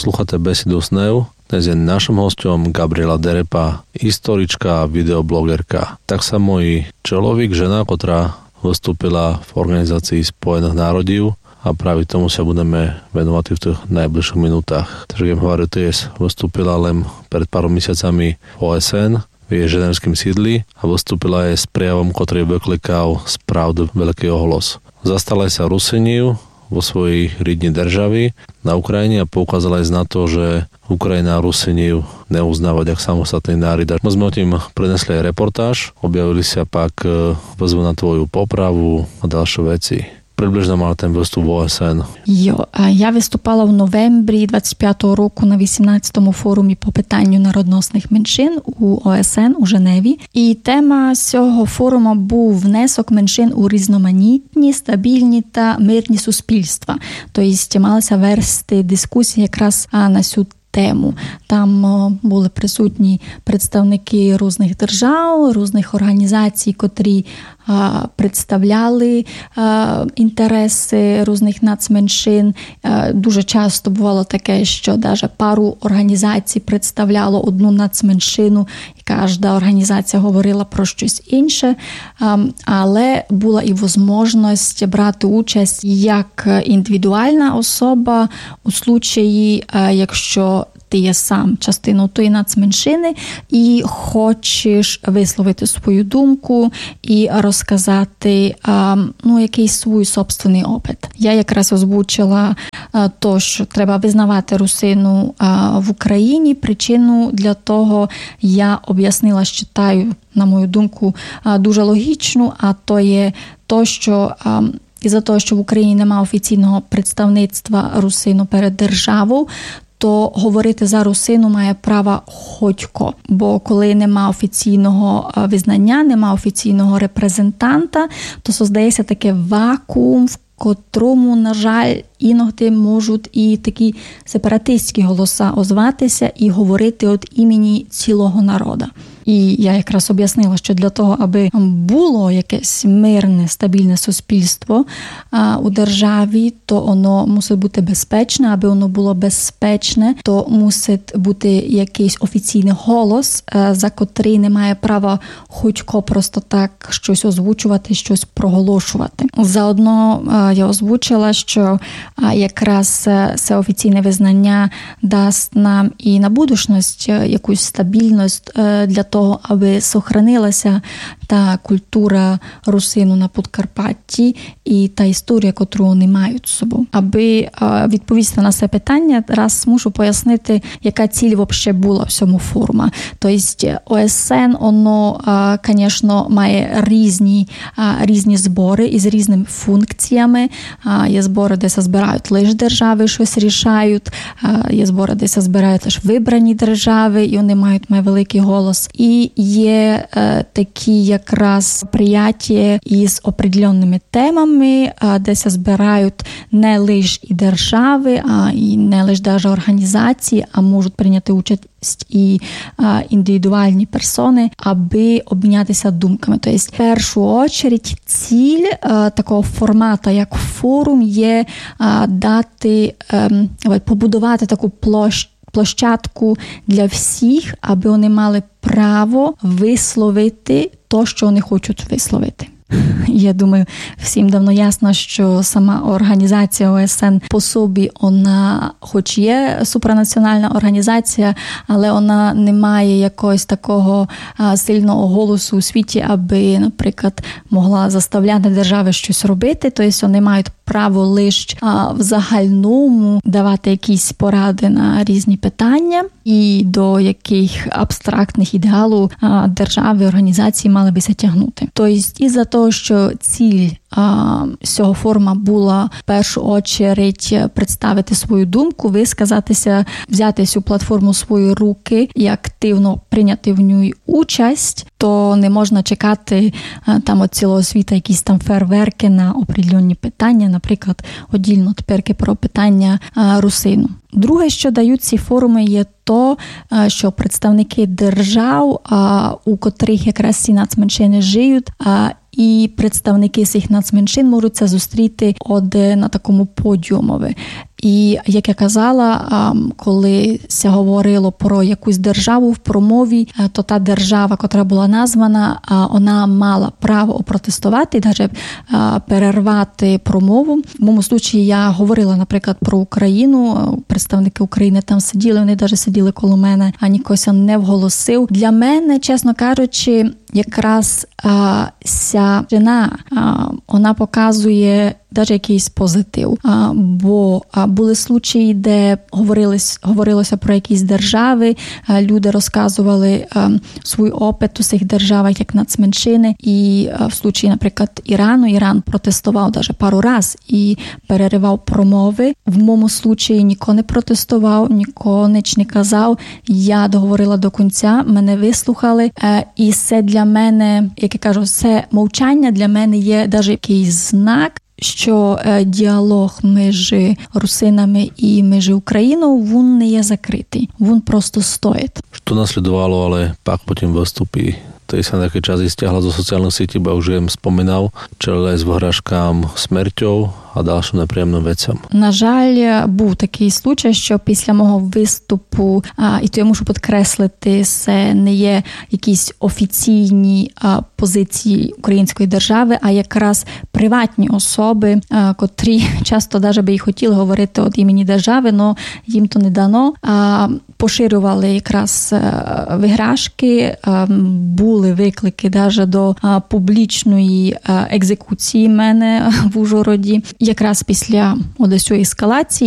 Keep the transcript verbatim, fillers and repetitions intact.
Poslúchate besedu s Neu. Dnes je našim hosťom Gabriela Derepa, historička a videoblogerka. Tak sa môj človek, žena, ktorá vystúpila v organizácii Spojených národov a práve tomu sa budeme venovať v tých najbližších minútach. Takže hovorím, tiež vystúpila len pred pár mesiacami O S N v jej ženevském sídli a vystúpila aj s prejavom, ktorý vyklikal z pravdy veľký ohlas. Zastala sa Rusiniu vo svojej rídnej državi na Ukrajine a poukázala aj na to, že Ukrajina Rusiniu neuznávať ako samostatný národ. My sme o tým prenesli aj reportáž, objavili sa pak výzvy na tvoju popravu a ďalšie veci. Приблизно мала ten виступ в О С Н. Йо, я виступала в новембрі двадцять п'ятого року на вісімнадцятому форумі по питанню народносних меншин у О С Н у Женеві. І тема цього форуму був внесок меншин у різноманітні, стабільні та мирні суспільства. Тобто малася вести дискусії якраз на цю тему. Там були присутні представники різних держав, різних організацій, котрі а, представляли а, інтереси різних нацменшин. А, дуже часто бувало таке, що навіть пару організацій представляло одну нацменшину, і кожна організація говорила про щось інше. А, але була і можливість брати участь як індивідуальна особа у случаї, а, якщо ти є сам частиною тої нацменшини і хочеш висловити свою думку і розказати а, ну, якийсь свій собственний опит. Я якраз озвучила а, то, що треба визнавати русину а, в Україні. Причину для того я об'яснила, читаю, на мою думку, а, дуже логічну, а то є то, що а, із-за того, що в Україні немає офіційного представництва русину перед державою, то говорити за русину має право хоть-ко. Бо коли нема офіційного визнання, нема офіційного репрезентанта, то создається таке вакуум, в котрому, на жаль, іноді можуть і такі сепаратистські голоса озватися і говорити від імені цілого народу. І я якраз об'яснила, що для того, аби було якесь мирне, стабільне суспільство а, у державі, то воно мусить бути безпечне. Аби воно було безпечне, то мусить бути якийсь офіційний голос, а, за котрий не має права хоч-ко просто так щось озвучувати, щось проголошувати. Заодно а, я озвучила, що а, якраз це офіційне визнання дасть нам і на будущність якусь стабільність а, для того, того, аби сохранилася та культура русину на Подкарпатті і та історія, яку вони мають з собою. Аби а, відповісти на це питання, раз мушу пояснити, яка ціль взагалі була в цьому форумі. Тобто О С Н, воно, звісно, має різні, а, різні збори із різними функціями. А, є збори, де збирають лише держави, щось рішають. А, є збори, де збирають лише вибрані держави, і вони мають має великий голос. І є е, такі якраз прияття із определенними темами, е, де се збирають не лише і держави, а і не лише даже організації, а можуть прийняти участь і е, індивідуальні персони, аби обмінятися думками. Тобто, в першу чергу, ціль е, такого формату, як форум, є е, дати, е, побудувати таку площу, площадку для всіх, аби вони мали право висловити те, що вони хочуть висловити. Я думаю, всім давно ясно, що сама організація О С Н по собі, вона хоч є супранаціональна організація, але вона не має якогось такого а, сильного голосу у світі, аби, наприклад, могла заставляти держави щось робити. Тобто вони мають право лише а, в загальному давати якісь поради на різні питання і до яких абстрактних ідеалів а, держави, організації мали би тягнути. Тобто із-за того, що ціль а, цього форуму була в першу чергу представити свою думку, висказатися, взяти цю платформу в свої руки і активно прийняти в ній участь, то не можна чекати а, там від цілого світу якісь там фейерверки на определенні питання, наприклад, одільно тепер про питання а, русину. Друге, що дають ці форуми, є то, що представники держав, у котрих якраз ці нацменшини живуть, і представники цих нацменшин можуть це зустріти од на такому подіумові. І, як я казала, коли ся говорило про якусь державу в промові, то та держава, котра була названа, вона мала право опротестувати, навіть перервати промову. В моєму случаї я говорила, наприклад, про Україну. Представники України там сиділи, вони навіть сиділи коло мене, а нікося не вголосив. Для мене, чесно кажучи, якраз а, ця жена, а, вона показує навіть якийсь позитив. А, бо а, були случаї, де говорилось, говорилося про якісь держави, а, люди розказували а, свій опит у цих державах як нацменшини. І а, в случаї, наприклад, Ірану, Іран протестував навіть пару раз і переривав промови. В моєму случаї ніхто не протестував, ніхто ніч не казав. Я договорила до кінця, мене вислухали. А, і це для мене, як я кажу, це мовчання для мене є навіть якийсь знак, що діалог між русинами і між Україною, він не є закритий. Він просто стоїть. Що наслідувало, але пак потім виступі. Tej sa na nejaké časy stiahla zo sociálnych sietí, bo už jem spomínal, čelil aj s vyhrážkám смертю а ďalším неприємним вецям. На жаль, був такий случай, що після мого виступу, а, і то я мушу підкреслити, це не є якісь офіційні а, позиції української держави, а якраз приватні особи, а, котрі часто навіть би і хотіли говорити від імені держави, але їм то не дано. А, поширювали якраз а, виграшки, а, були виклики навіть до а, публічної а, екзекуції мене в Ужгороді. Якраз після ось цієї ескалації